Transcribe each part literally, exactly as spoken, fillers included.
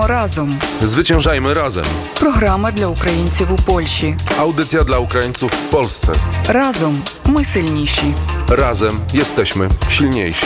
Перемагаємо разом. Zwyciężajmy razem. Програма для українців у Польщі. Audycja dla Ukraińców w Polsce. Разом ми сильніші. Razem jesteśmy silniejsi.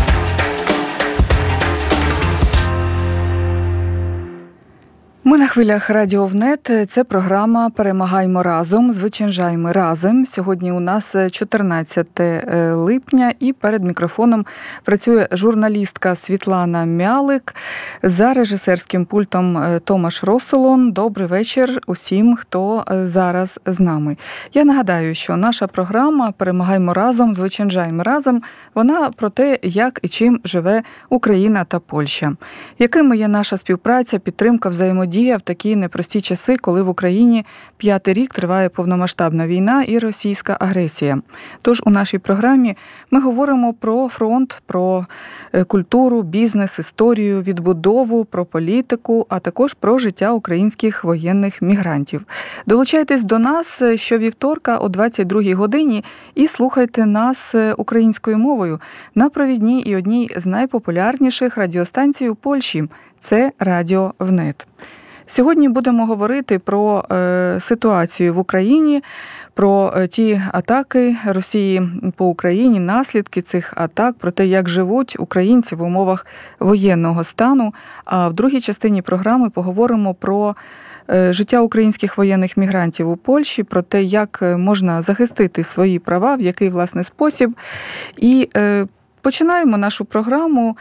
Ми на хвилях Радіо ВНЕТ. Це програма «Перемагаємо разом, зwyciężajmy разом». Сьогодні у нас чотирнадцяте липня і перед мікрофоном працює журналістка Світлана Мялик, за режисерським пультом Томаш Росолон. Добрий вечір усім, хто зараз з нами. Я нагадаю, що наша програма «Перемагаємо разом, зwyciężajmy разом» вона про те, як і чим живе Україна та Польща. Якими є наша співпраця, підтримка, взаємодія в такі непрості часи, коли в Україні п'ятий рік триває повномасштабна війна і російська агресія. Тож у нашій програмі ми говоримо про фронт, про культуру, бізнес, історію, відбудову, про політику, а також про життя українських воєнних мігрантів. Долучайтесь до нас щовівторка о двадцять другій годині і слухайте нас українською мовою на провідній і одній з найпопулярніших радіостанцій у Польщі – це Радіо ВНЕТ. Сьогодні будемо говорити про е, ситуацію в Україні, про е, ті атаки Росії по Україні, наслідки цих атак, про те, як живуть українці в умовах воєнного стану. А в другій частині програми поговоримо про е, життя українських воєнних мігрантів у Польщі, про те, як можна захистити свої права, в який, власне, спосіб. І е, починаємо нашу програму.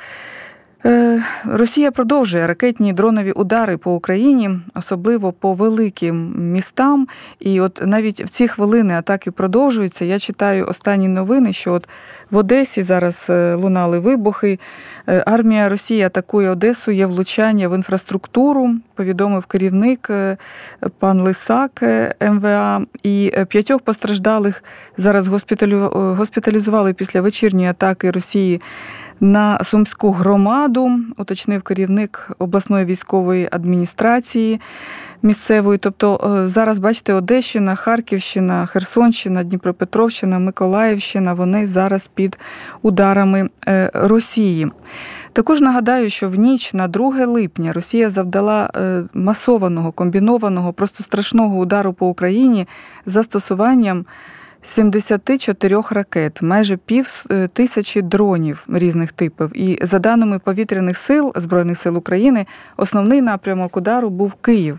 Росія продовжує ракетні дронові удари по Україні, особливо по великим містам. І от навіть в ці хвилини атаки продовжуються. Я читаю останні новини, що от в Одесі зараз лунали вибухи. Армія Росії атакує Одесу, є влучання в інфраструктуру, повідомив керівник пан Лисак ем ве а. І п'ятьох постраждалих зараз госпіталізували після вечірньої атаки Росії на Сумську громаду, уточнив керівник обласної військової адміністрації місцевої. Тобто зараз, бачите, Одещина, Харківщина, Херсонщина, Дніпропетровщина, Миколаївщина, вони зараз під ударами Росії. Також нагадаю, що в ніч на друге липня Росія завдала масованого, комбінованого, просто страшного удару по Україні з застосуванням сімдесят чотири ракет, майже пів тисячі дронів різних типів. І за даними повітряних сил, Збройних сил України, основний напрямок удару був Київ.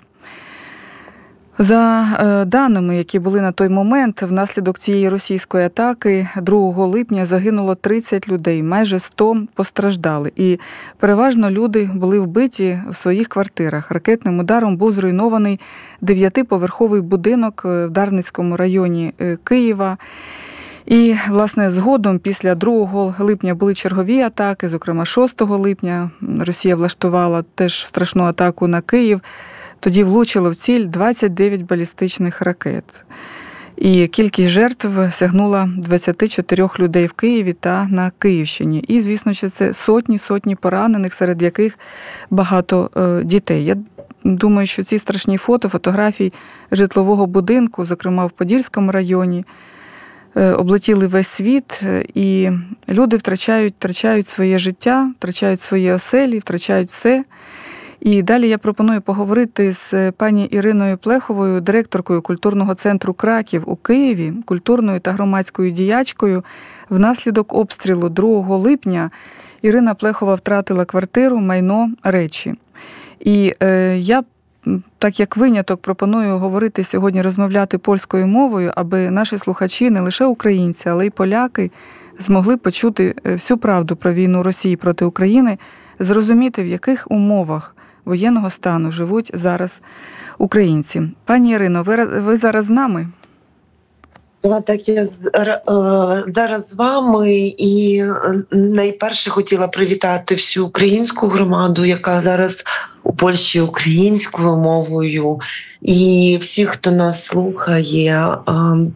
За даними, які були на той момент, внаслідок цієї російської атаки другого липня загинуло тридцять людей, майже сто постраждали. І переважно люди були вбиті в своїх квартирах. Ракетним ударом був зруйнований дев'ятиповерховий будинок в Дарницькому районі Києва. І, власне, згодом після другого липня були чергові атаки, зокрема шостого липня Росія влаштувала теж страшну атаку на Київ. Тоді влучило в ціль двадцять дев'ять балістичних ракет. І кількість жертв сягнула двадцять чотири людей в Києві та на Київщині. І, звісно, що це сотні-сотні поранених, серед яких багато е, дітей. Я думаю, що ці страшні фото, фотографії житлового будинку, зокрема в Подільському районі, е, облетіли весь світ, і люди втрачають, втрачають своє життя, втрачають свої оселі, втрачають все. І далі я пропоную поговорити з пані Іриною Плеховою, директоркою культурного центру «Краків» у Києві, культурною та громадською діячкою. Внаслідок обстрілу другого липня Ірина Плехова втратила квартиру, майно, речі. І е, я, так як виняток, пропоную говорити сьогодні, розмовляти польською мовою, аби наші слухачі, не лише українці, але й поляки, змогли почути всю правду про війну Росії проти України, зрозуміти, в яких умовах воєнного стану живуть зараз українці. Пані Ірино, ви, ви зараз з нами? Так, я зараз з вами, і найперше хотіла привітати всю українську громаду, яка зараз у Польщі українською мовою, і всіх, хто нас слухає.